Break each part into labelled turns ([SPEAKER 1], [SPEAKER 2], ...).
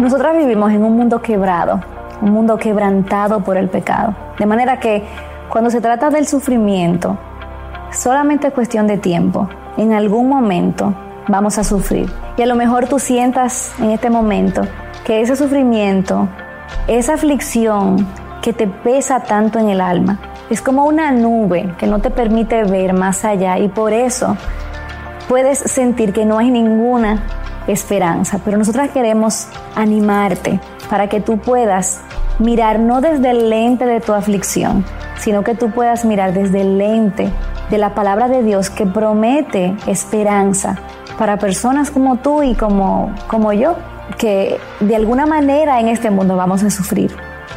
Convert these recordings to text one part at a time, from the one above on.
[SPEAKER 1] Nosotras vivimos en un mundo quebrado, un mundo quebrantado por el pecado. De manera que cuando se trata del sufrimiento, solamente es cuestión de tiempo. En algún momento vamos a sufrir. Y a lo mejor tú sientas en este momento que ese sufrimiento, esa aflicción que te pesa tanto en el alma, es como una nube que no te permite ver más allá, y por eso puedes sentir que no hay ninguna esperanza. Pero nosotras queremos animarte para que tú puedas mirar no desde el lente de tu aflicción, sino que tú puedas mirar desde el lente de la palabra de Dios, que promete esperanza para personas como tú y como yo, que de alguna manera en este mundo vamos a sufrir.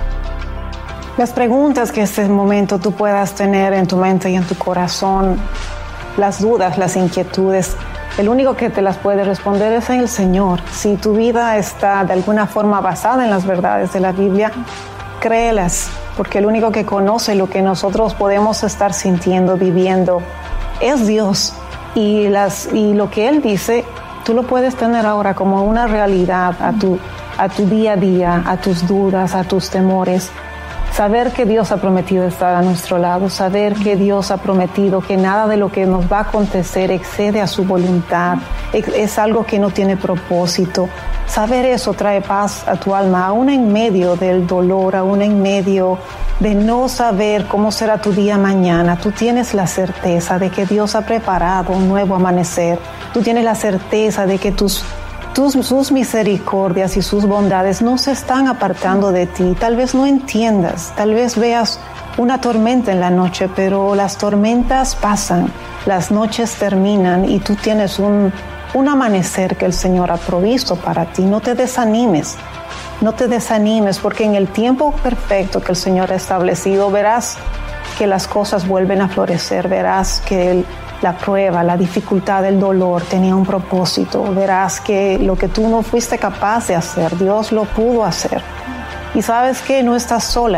[SPEAKER 2] Las preguntas que en este momento tú puedas tener en tu mente y en tu corazón, las dudas, las inquietudes, el único que te las puede responder es el Señor. Si tu vida está de alguna forma basada en las verdades de la Biblia, créelas, porque el único que conoce lo que nosotros podemos estar sintiendo, viviendo, es Dios. Y lo que Él dice, tú lo puedes tener ahora como una realidad a tu día a día, a tus dudas, a tus temores. Saber que Dios ha prometido estar a nuestro lado, saber que Dios ha prometido que nada de lo que nos va a acontecer excede a su voluntad, es algo que no tiene propósito. Saber eso trae paz a tu alma, aún en medio del dolor, aún en medio de no saber cómo será tu día mañana. Tú tienes la certeza de que Dios ha preparado un nuevo amanecer. Tú tienes la certeza de que sus misericordias y sus bondades no se están apartando de ti. Tal vez no entiendas, tal vez veas una tormenta en la noche, pero las tormentas pasan, las noches terminan y tú tienes un amanecer que el Señor ha provisto para ti. No te desanimes, porque en el tiempo perfecto que el Señor ha establecido verás que las cosas vuelven a florecer, verás que la prueba, la dificultad, el dolor tenía un propósito. Verás que lo que tú no fuiste capaz de hacer, Dios lo pudo hacer. Y sabes que no estás sola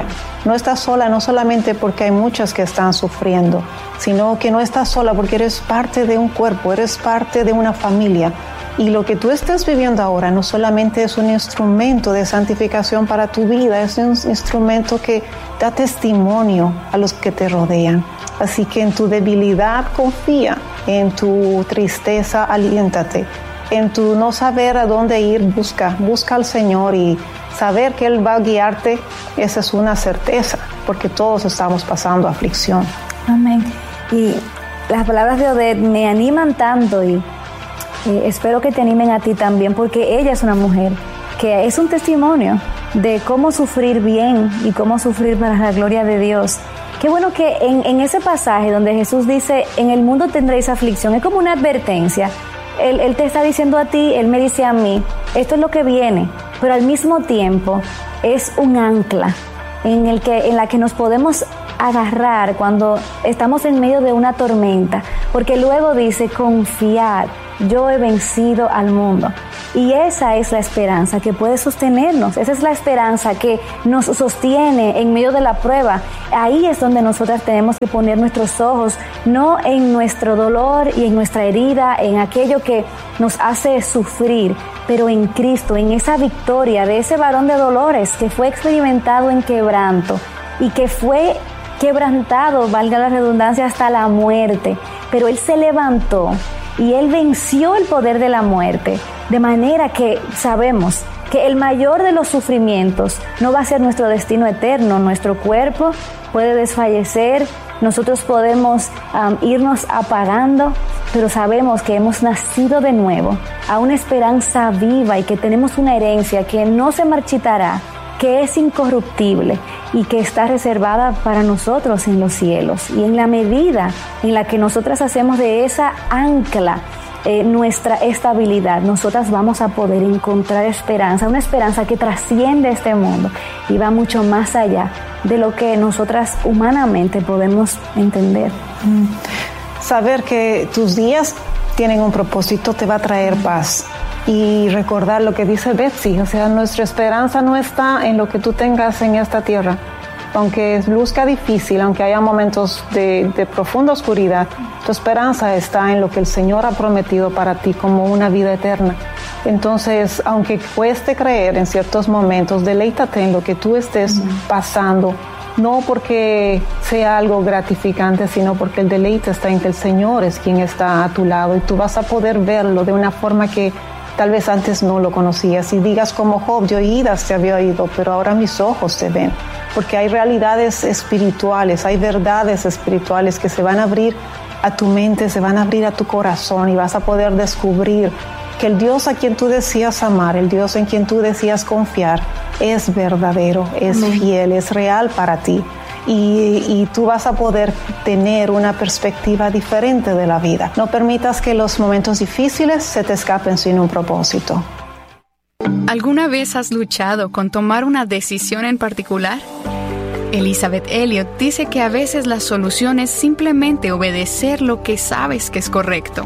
[SPEAKER 2] no solamente porque hay muchas que están sufriendo, sino que no estás sola porque eres parte de un cuerpo, eres parte de una familia. Y lo que tú estás viviendo ahora no solamente es un instrumento de santificación para tu vida, es un instrumento que da testimonio a los que te rodean. Así que en tu debilidad confía, en tu tristeza aliéntate, en tu no saber a dónde ir busca al Señor, y saber que Él va a guiarte, esa es una certeza, porque todos estamos pasando aflicción.
[SPEAKER 1] Amén. Y las palabras de Odette me animan tanto, y espero que te animen a ti también, porque ella es una mujer que es un testimonio de cómo sufrir bien y cómo sufrir para la gloria de Dios. Qué bueno que en ese pasaje donde Jesús dice, en el mundo tendréis aflicción, es como una advertencia. Él te está diciendo a ti, Él me dice a mí, esto es lo que viene, pero al mismo tiempo es un ancla en la que nos podemos agarrar cuando estamos en medio de una tormenta, porque luego dice, confiad, yo he vencido al mundo. Y esa es la esperanza que puede sostenernos, esa es la esperanza que nos sostiene en medio de la prueba. Ahí es donde nosotras tenemos que poner nuestros ojos, no en nuestro dolor y en nuestra herida, en aquello que nos hace sufrir, pero en Cristo, en esa victoria de ese varón de dolores que fue experimentado en quebranto y que fue quebrantado, valga la redundancia, hasta la muerte, pero Él se levantó y Él venció el poder de la muerte, de manera que sabemos que el mayor de los sufrimientos no va a ser nuestro destino eterno. Nuestro cuerpo puede desfallecer, nosotros podemos irnos apagando, pero sabemos que hemos nacido de nuevo a una esperanza viva y que tenemos una herencia que no se marchitará, que es incorruptible y que está reservada para nosotros en los cielos. Y en la medida en la que nosotras hacemos de esa ancla nuestra estabilidad, nosotras vamos a poder encontrar esperanza, una esperanza que trasciende este mundo y va mucho más allá de lo que nosotras humanamente podemos entender.
[SPEAKER 2] Saber que tus días tienen un propósito te va a traer paz. Y recordar lo que dice Betsy, o sea, nuestra esperanza no está en lo que tú tengas en esta tierra. Aunque luzca difícil, aunque haya momentos de profunda oscuridad, tu esperanza está en lo que el Señor ha prometido para ti como una vida eterna. Entonces, aunque cueste creer en ciertos momentos, deleítate en lo que tú estés pasando, no porque sea algo gratificante, sino porque el deleite está en que el Señor es quien está a tu lado y tú vas a poder verlo de una forma que tal vez antes no lo conocías. Y digas como Job, yo oídas te había oído, pero ahora mis ojos te ven. Porque hay realidades espirituales, hay verdades espirituales que se van a abrir a tu mente, se van a abrir a tu corazón y vas a poder descubrir que el Dios a quien tú decías amar, el Dios en quien tú decías confiar, es verdadero, es fiel, es real para ti. Y tú vas a poder tener una perspectiva diferente de la vida. No permitas que los momentos difíciles se te escapen sin un propósito.
[SPEAKER 3] ¿Alguna vez has luchado con tomar una decisión en particular? Elizabeth Elliot dice que a veces la solución es simplemente obedecer lo que sabes que es correcto.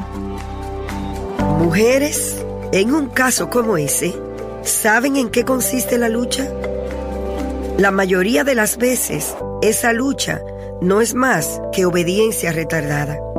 [SPEAKER 4] Mujeres, en un caso como ese, ¿saben en qué consiste la lucha? La mayoría de las veces, esa lucha no es más que obediencia retardada.